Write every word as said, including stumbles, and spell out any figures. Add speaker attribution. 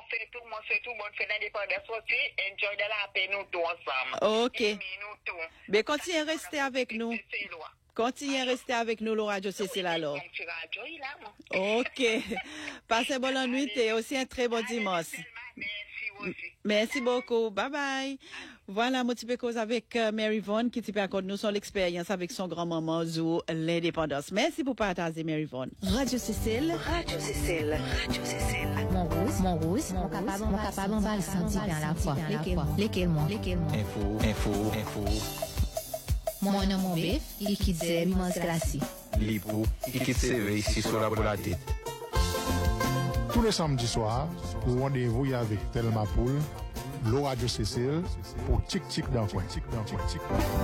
Speaker 1: fait tout, moi fait tout, bonne fête d'indépendance aussi. Enjoy de la paix, nous tous ensemble.
Speaker 2: Ok. Mais continuez à rester avec nous. Continuez à rester avec nous, le Radio Cécile alors. Ok. Passez bonne nuit et aussi un très bon dimanche. Merci beaucoup. Bye bye. Voilà, moi, tu peux causer avec euh, Mary Vaughan qui peut raconter nous son expérience avec son grand-maman Zou l'indépendance. Merci pour partager, Mary Vaughan.
Speaker 3: Radio Cécile.
Speaker 4: Radio Cécile. Radio Cécile.
Speaker 3: Mon rouge, mon rouge, mon capable, mon capable, on va le sentir à la fois. Lesquels, moi, lesquels, moi.
Speaker 5: Info, info, info.
Speaker 3: Mon nom, mon bif, il quitte ses immenses glacis.
Speaker 5: Lipo, il quitte ses veilles ici sur la pour la tête.
Speaker 6: Tous les samedis soirs, rendez-vous avec Thelma Poul, le Radio Cécile, pour Tic Tic dans le coin.